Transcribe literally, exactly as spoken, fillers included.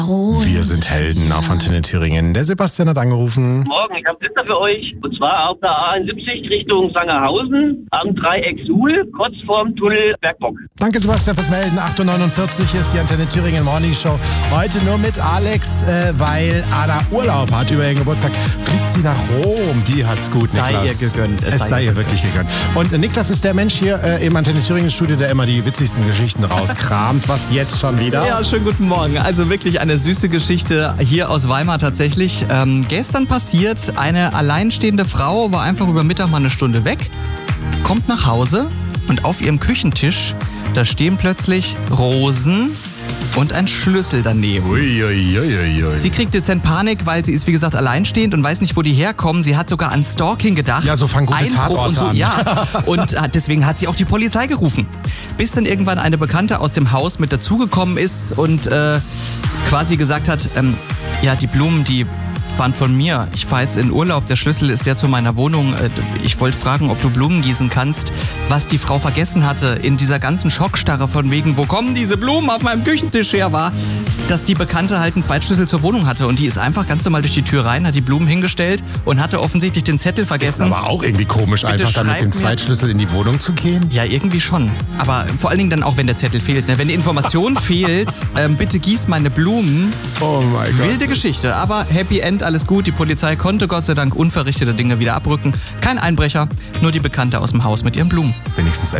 Wir sind Helden auf Antenne Thüringen. Der Sebastian hat angerufen. Morgen, ich habe Pizza für euch. Und zwar auf der A einundsiebzig Richtung Sangerhausen am Dreieck Suhl, kurz vorm Tunnel Bergbock. Danke Sebastian fürs Melden. acht Uhr neunundvierzig ist die Antenne Thüringen Morning Show. Heute nur mit Alex, äh, weil Anna Urlaub hat. Über ihren Geburtstag fliegt sie nach Rom. Die hat's gut, sei Niklas. Ihr gegönnt. Es, es sei, sei ihr wirklich gegönnt. Und äh, Niklas ist der Mensch hier äh, im Antenne Thüringen Studio, der immer die witzigsten Geschichten rauskramt. Was jetzt schon wieder? Ja, schönen guten Morgen. Also wirklich eine süße Geschichte hier aus Weimar tatsächlich. Ähm, gestern passiert, eine alleinstehende Frau war einfach über Mittag mal eine Stunde weg, kommt nach Hause und auf ihrem Küchentisch, da stehen plötzlich Rosen und ein Schlüssel daneben. Ui, ui, ui, ui. Sie kriegt dezent Panik, weil sie ist wie gesagt alleinstehend und weiß nicht, wo die herkommen. Sie hat sogar an Stalking gedacht. Ja, so fangen gute Einbruch Tatorte und so, an. Ja, und deswegen hat sie auch die Polizei gerufen. Bis dann irgendwann eine Bekannte aus dem Haus mit dazugekommen ist und äh, quasi gesagt hat, ähm, ja, die Blumen, die waren von mir. Ich fahre jetzt in Urlaub, der Schlüssel ist der zu meiner Wohnung. Ich wollte fragen, ob du Blumen gießen kannst. Was die Frau vergessen hatte in dieser ganzen Schockstarre von wegen, wo kommen diese Blumen auf meinem Küchentisch her, war, dass die Bekannte halt einen Zweitschlüssel zur Wohnung hatte und die ist einfach ganz normal durch die Tür rein, hat die Blumen hingestellt und hatte offensichtlich den Zettel vergessen. Ist aber auch irgendwie komisch, Bitte einfach dann mit dem schreib mir- Zweitschlüssel in die Wohnung zu gehen. Ja, irgendwie schon. Aber vor allen Dingen dann auch, wenn der Zettel fehlt. Ne? Wenn die Information fehlt, ähm, bitte gieß meine Blumen. Oh mein Gott. Wilde Geschichte, aber Happy End, alles gut. Die Polizei konnte Gott sei Dank unverrichtete Dinge wieder abrücken. Kein Einbrecher, nur die Bekannte aus dem Haus mit ihren Blumen. Wenigstens